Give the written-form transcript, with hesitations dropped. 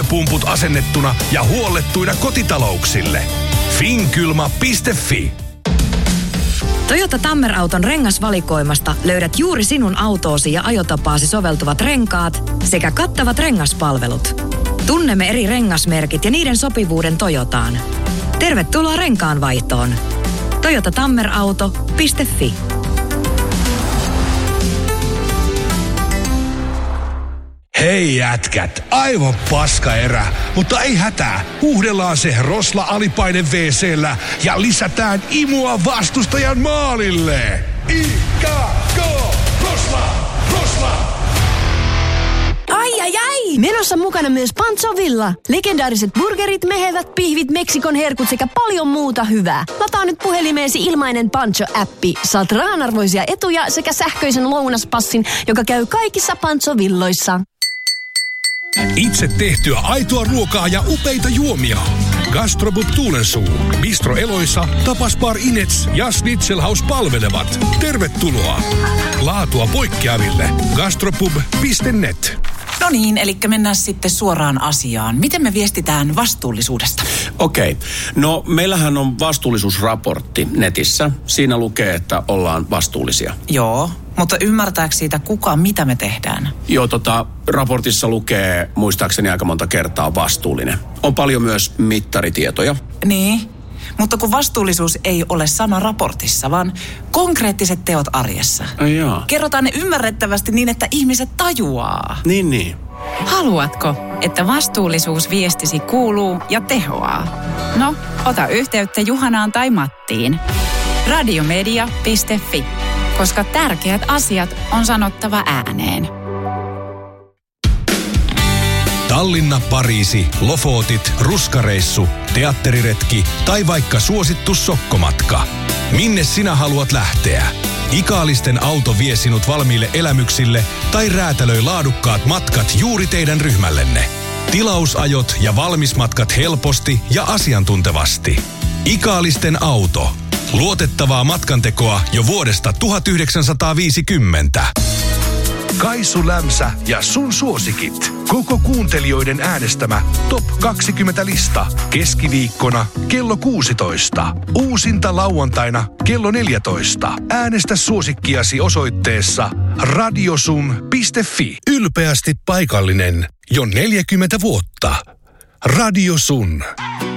lämpöpumput asennettuna ja huollettuina kotitalouksille. Finkylma.fi. Toyota Tammer-auton rengasvalikoimasta löydät juuri sinun autoosi ja ajotapaasi soveltuvat renkaat sekä kattavat rengaspalvelut. Tunnemme eri rengasmerkit ja niiden sopivuuden Toyotaan. Tervetuloa renkaanvaihtoon. toyotatammerauto.fi. Hei jätkät, aivan paska erä, mutta ei hätää. Huuhdellaan se Rosla alipaine WC:llä ja lisätään imua vastustajan maalille. IKK Rosla! Rosla! Ai! Menossa mukana myös Pancho Villa. Legendaariset burgerit, mehevät pihvit, Meksikon herkut sekä paljon muuta hyvää. Lataa nyt puhelimeesi ilmainen Pancho-appi. Saat rahanarvoisia etuja sekä sähköisen lounaspassin, joka käy kaikissa Pancho Villoissa. Itse tehtyä aitoa ruokaa ja upeita juomia. Gastrobub Tuulensuu, Bistro Eloisa, Tapas Bar Inets ja Schnitzelhaus palvelevat. Tervetuloa. Laatua poikkeaville. Gastropub.net. No niin, eli mennään sitten suoraan asiaan. Miten me viestitään vastuullisuudesta? Okei. No meillähän on vastuullisuusraportti netissä. Siinä lukee, että ollaan vastuullisia. Joo, mutta ymmärtääkö siitä kuka, mitä me tehdään? Joo, raportissa lukee muistaakseni aika monta kertaa vastuullinen. On paljon myös mittaritietoja. Niin, mutta kun vastuullisuus ei ole sana raportissa, vaan konkreettiset teot arjessa. Ai jaa. Kerrotaan ne ymmärrettävästi niin, että ihmiset tajuaa. Niin. Haluatko, että vastuullisuusviestisi kuuluu ja tehoaa? No, ota yhteyttä Juhanaan tai Mattiin. Radiomedia.fi, koska tärkeät asiat on sanottava ääneen. Tallinna, Pariisi, Lofotit, Ruskareissu, teatteriretki tai vaikka suosittu sokkomatka. Minne sinä haluat lähteä? Ikaalisten auto vie sinut valmiille elämyksille tai räätälöi laadukkaat matkat juuri teidän ryhmällenne. Tilausajot ja valmismatkat helposti ja asiantuntevasti. Ikaalisten auto. Luotettavaa matkantekoa jo vuodesta 1950. Kaisu Lämsä ja sun suosikit. Koko kuuntelijoiden äänestämä Top 20-lista. Keskiviikkona kello 16. Uusinta lauantaina kello 14. Äänestä suosikkiasi osoitteessa radiosun.fi. Ylpeästi paikallinen jo 40 vuotta. Radio Sun.